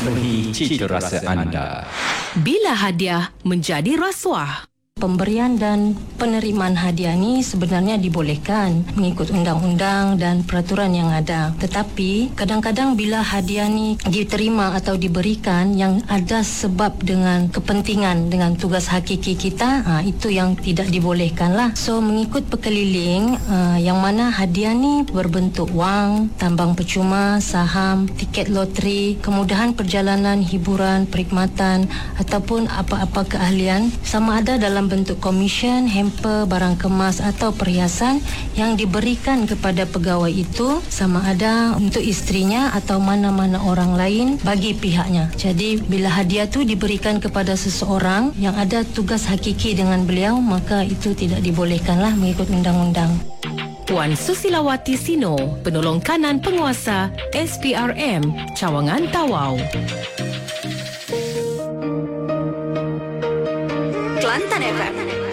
penuhi cita rasa anda. Bila hadiah menjadi rasuah? Pemberian dan penerimaan hadiah ni sebenarnya dibolehkan mengikut undang-undang dan peraturan yang ada. Tetapi kadang-kadang bila hadiah ni diterima atau diberikan yang ada sebab dengan kepentingan dengan tugas hakiki kita, itu yang tidak dibolehkan lah. So mengikut pekeliling yang mana hadiah ni berbentuk wang, tambang percuma, saham, tiket loteri, kemudahan perjalanan, hiburan, perkhidmatan ataupun apa-apa keahlian, sama ada dalam bentuk komisen, hamper, barang kemas atau perhiasan yang diberikan kepada pegawai itu, sama ada untuk isterinya atau mana-mana orang lain bagi pihaknya. Jadi bila hadiah tu diberikan kepada seseorang yang ada tugas hakiki dengan beliau, maka itu tidak dibolehkanlah mengikut undang-undang. Puan Susilawati Sino, penolong kanan penguasa SPRM Cawangan Tawau. Kelantan FM.